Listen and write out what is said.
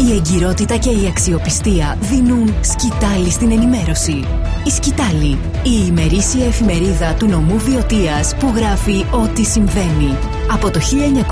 Η εγκυρότητα και η αξιοπιστία δίνουν σκητάλη στην ενημέρωση. Η Σκητάλη, η ημερήσια εφημερίδα του νομού Βιωτίας που γράφει ό,τι συμβαίνει. Από το